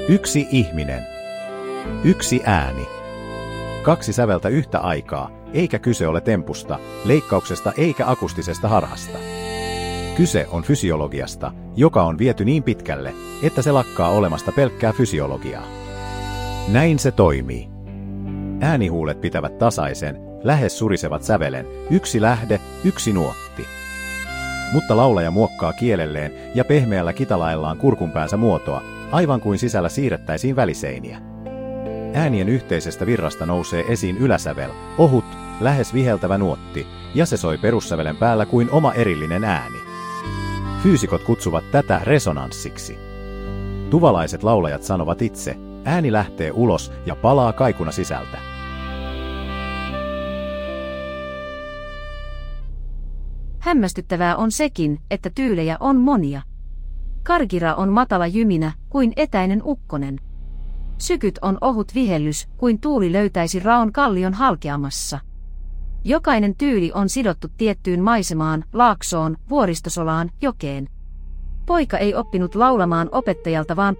Yksi ihminen. Yksi ääni. Kaksi säveltä yhtä aikaa, eikä kyse ole tempusta, leikkauksesta eikä akustisesta harhasta. Kyse on fysiologiasta, joka on viety niin pitkälle, että se lakkaa olemasta pelkkää fysiologiaa. Näin se toimii. Äänihuulet pitävät tasaisen, lähes surisevat sävelen, yksi lähde, yksi nuotti. Mutta laulaja muokkaa kielelleen ja pehmeällä kitalaellaan kurkunpäänsä muotoa, aivan kuin sisällä siirrettäisiin väliseiniä. Äänien yhteisestä virrasta nousee esiin yläsävel, ohut, lähes viheltävä nuotti, ja se soi perussävelen päällä kuin oma erillinen ääni. Fyysikot kutsuvat tätä resonanssiksi. Tuvalaiset laulajat sanovat itse, ääni lähtee ulos ja palaa kaikuna sisältä. Hämmästyttävää on sekin, että tyylejä on monia. Kargira on matala jyminä, kuin etäinen ukkonen. Sykyt on ohut vihellys, kuin tuuli löytäisi raon kallion halkeamassa. Jokainen tyyli on sidottu tiettyyn maisemaan, laaksoon, vuoristosolaan, jokeen. Poika ei oppinut laulamaan opettajalta, vaan